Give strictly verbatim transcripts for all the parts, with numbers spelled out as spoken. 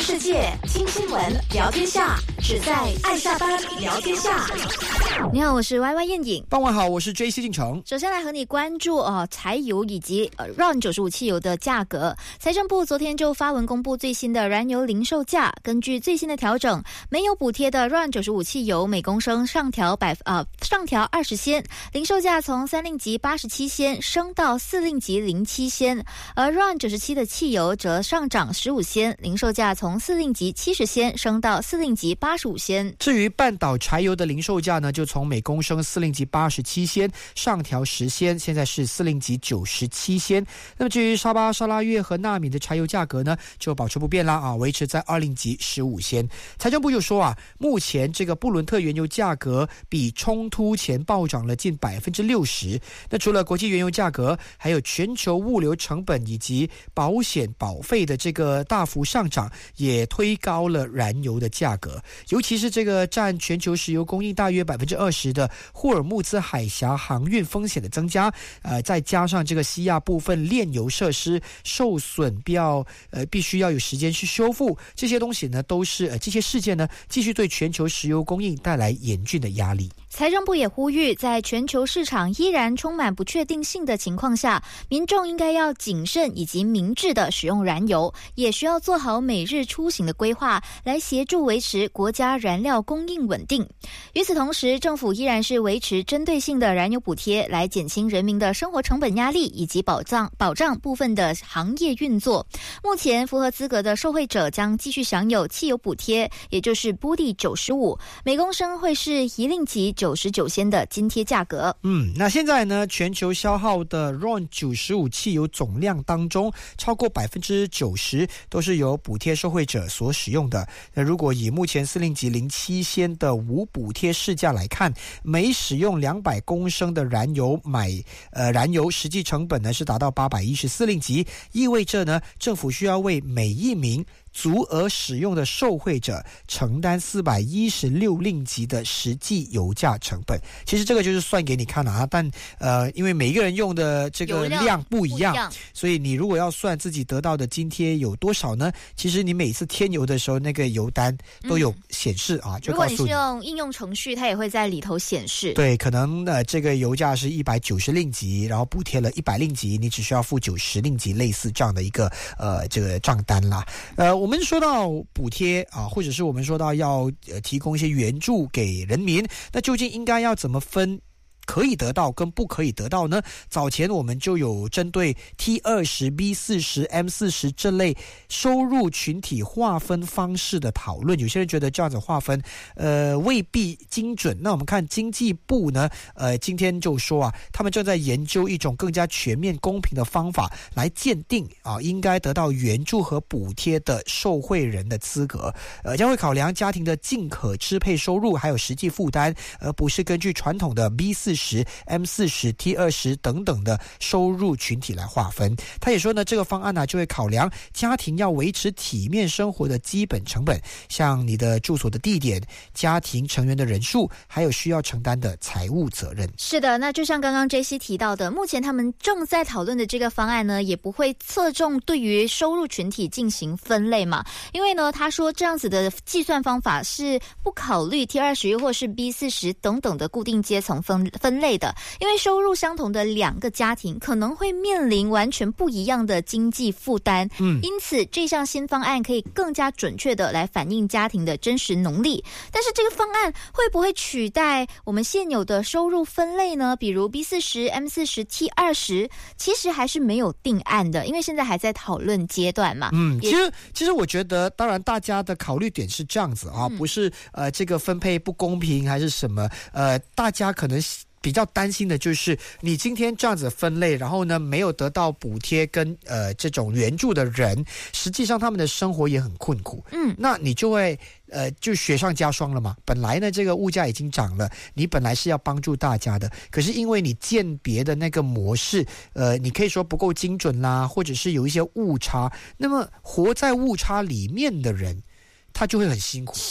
世界，听新闻，聊天下，只在爱下班聊天下。 你好，我是 Y Y 燕颖。 傍晚好，我是 J C 进城。 首先来和你关注呃柴油以及呃 R O N 九十五汽油的价格。财政部昨天就发文公布最新的燃油零售价，根据最新的调整，没有补贴的 R O N 九十五汽油每公升上调百呃上调二十仙，零售价从三令吉八十七仙升到四令吉零七仙，而 R O N 九十七的汽油则上涨十五仙，零售价从四令吉七十仙升到四令吉八十五仙。 至于半岛柴油的零售价呢，就从每公升四令吉八十七仙上调十仙，现在是四令吉九十七仙。那么至于沙巴、沙拉越和纳米的柴油价格呢，就保持不变啦啊，维持在二令吉十五仙。财政部就说啊，目前这个布伦特原油价格比冲突前暴涨了近百分之六十。那除了国际原油价格，还有全球物流成本以及保险保费的这个大幅上涨，也推高了燃油的价格。尤其是这个占全球石油供应大约百分之二十的霍尔木兹海峡航运风险的增加，呃，再加上这个西亚部分炼油设施受损，必要呃必须要有时间去修复，这些东西呢，都是呃这些事件呢，继续对全球石油供应带来严峻的压力。 财政部也呼吁，在全球市场依然充满不确定性的情况下，民众应该要谨慎以及明智的使用燃油，也需要做好每日出行的规划，来协助维持国家燃料供应稳定。与此同时，政府依然是维持针对性的燃油补贴，来减轻人民的生活成本压力，以及保障保障部分的行业运作。目前符合资格的受惠者将继续享有汽油补贴，也就是 B U D I 九十五，每公升会是一令吉九十九仙的津贴价格。 嗯，那现在呢，全球消耗的 R O N 九十五汽油总量当中，超过百分之九十都是由补贴受惠者所使用的。那如果以目前四令吉零七仙的无补贴市价来看，每使用两百公升的燃油买呃燃油实际成本呢是达到八百一十四令吉，意味着呢，政府需要为每一名足额使用的受惠者承担四百一十六令吉的实际油价成本。其实这个就是算给你看了啊，但呃，因为每一个人用的这个量不一样， 不一样， 所以你如果要算自己得到的津贴有多少呢？其实你每次添油的时候，那个油单都有显示啊， 嗯、 就告诉你。 如果你是用应用程序，它也会在里头显示。 对，可能呃这个油价是一百九十令吉，然后补贴了一百令吉，你只需要付九十令吉，类似这样的一个呃这个账单啦。呃。我们说到补贴啊，或者是我们说到要呃提供一些援助给人民，那究竟应该要怎么分？可以得到跟不可以得到呢？早前我们就有针对 T 二十、B 四十、M 四十 这类收入群体划分方式的讨论。有些人觉得这样子划分呃未必精准。那我们看经济部呢，呃今天就说啊，他们正在研究一种更加全面公平的方法来鉴定啊应该得到援助和补贴的受惠人的资格。呃将会考量家庭的净可支配收入还有实际负担，而不是根据传统的 B 四十、M 四十、T 二十 等等的收入群体来划分。他也说呢，这个方案呢就会考量家庭要维持体面生活的基本成本，像你的住所的地点、家庭成员的人数，还有需要承担的财务责任。 是的，那就像刚刚 J C 提到的，目前他们正在讨论的这个方案呢，也不会侧重对于收入群体进行分类嘛，因为呢，他说这样子的计算方法是不考虑 T 二十 又或是 B 四十 等等的固定阶层分分类的，因为收入相同的两个家庭可能会面临完全不一样的经济负担，嗯，因此这项新方案可以更加准确的来反映家庭的真实能力。但是这个方案会不会取代我们现有的收入分类呢？比如 B 四十、M 四十、T 二十，其实还是没有定案的，因为现在还在讨论阶段嘛。 嗯，其实其实我觉得，当然大家的考虑点是这样子啊，嗯、不是呃这个分配不公平还是什么，呃大家可能比较担心的就是你今天这样子分类，然后呢没有得到补贴跟呃这种援助的人，实际上他们的生活也很困苦。嗯，那你就会呃就雪上加霜了嘛。本来呢这个物价已经涨了，你本来是要帮助大家的，可是因为你鉴别的那个模式，呃你可以说不够精准啦，或者是有一些误差，那么活在误差里面的人，他就会很辛苦。 是。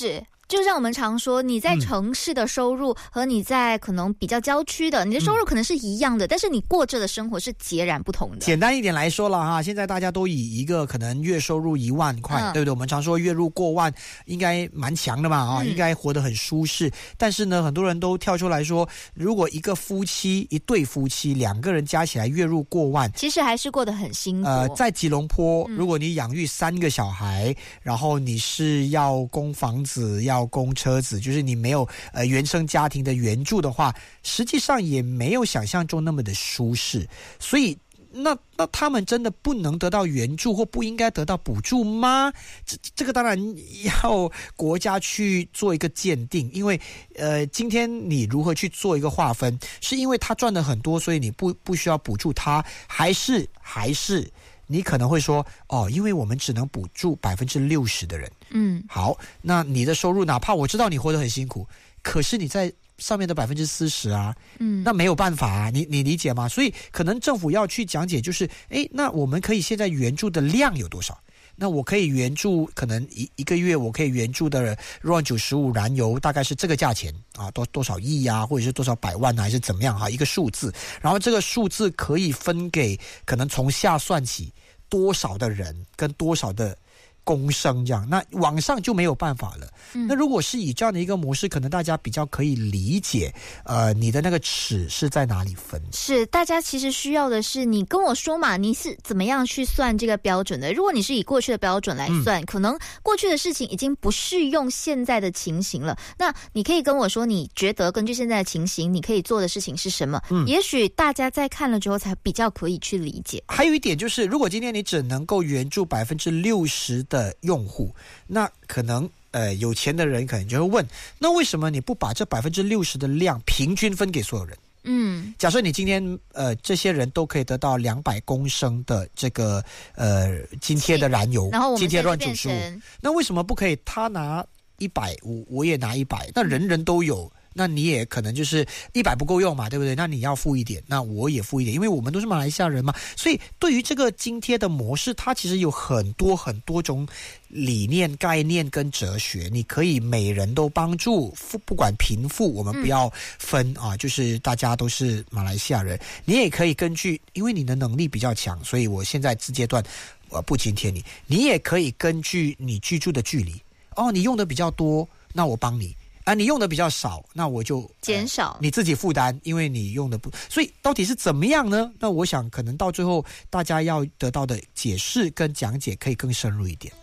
就像我们常说，你在城市的收入和你在可能比较郊区的，你的收入可能是一样的，嗯、但是你过着的生活是截然不同的。 简单一点来说了哈，现在大家都以一个可能月收入一万块，嗯、对不对？我们常说月入过万应该蛮强的嘛啊，嗯、应该活得很舒适。但是呢，很多人都跳出来说，如果一个夫妻一对夫妻两个人加起来月入过万， 其实还是过得很辛苦。 呃，在吉隆坡，嗯、如果你养育三个小孩，然后你是要供房子要供车子，就是你没有呃原生家庭的援助的话，实际上也没有想象中那么的舒适。所以那那他们真的不能得到援助或不应该得到补助吗？这这个当然要国家去做一个鉴定，因为呃今天你如何去做一个划分，是因为他赚的很多所以你不不需要补助他，还是还是你可能会说哦，因为我们只能补助百分之六十的人。嗯，好，那你的收入哪怕我知道你活得很辛苦，可是你在上面的百分之四十啊，嗯，那没有办法啊，你你理解吗？所以可能政府要去讲解，就是，哎，那我们可以现在援助的量有多少？那我可以援助，可能一一个月我可以援助的 R O N 九十五燃油大概是这个价钱啊，多多少亿啊，或者是多少百万啊，还是怎么样哈，一个数字。然后这个数字可以分给可能从下算起多少的人跟多少的公生这样，那网上就没有办法了。嗯、那如果是以这样的一个模式，可能大家比较可以理解，呃，你的那个尺是在哪里分？ 是，大家其实需要的是你跟我说嘛，你是怎么样去算这个标准的？如果你是以过去的标准来算，嗯、可能过去的事情已经不适用现在的情形了。那你可以跟我说，你觉得根据现在的情形，你可以做的事情是什么？嗯、也许大家在看了之后，才比较可以去理解。 还有一点就是，如果今天你只能够援助百分之六十的用户，那可能呃有钱的人可能就会问，那为什么你不把这百分之六十的量平均分给所有人？嗯，假设你今天呃这些人都可以得到两百公升的这个呃津贴的燃油， 然后我们津贴 R O N 九十五，那为什么不可以他拿一百，我我也拿一百，那人人都有。那你也可能就是一百不够用嘛，对不对？那你要付一点，那我也付一点，因为我们都是马来西亚人嘛。所以对于这个津贴的模式，它其实有很多很多种理念、概念跟哲学。你可以每人都帮助，不管贫富，我们不要分、嗯、啊，就是大家都是马来西亚人。你也可以根据，因为你的能力比较强，所以我现在这阶段我不津贴你。你也可以根据你居住的距离，哦，你用的比较多，那我帮你。啊，你用的比较少，那我就减少、呃、 你自己负担，因为你用的不，所以到底是怎么样呢？那我想可能到最后大家要得到的解释跟讲解可以更深入一点。